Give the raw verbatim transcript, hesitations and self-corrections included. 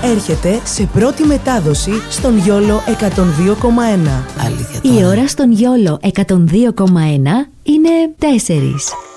έρχεται σε πρώτη μετάδοση στον Γιόλο εκατόν δύο κόμμα ένα. Αλήθεια, η ώρα στον Γιόλο εκατόν δύο κόμμα ένα είναι τέσσερις.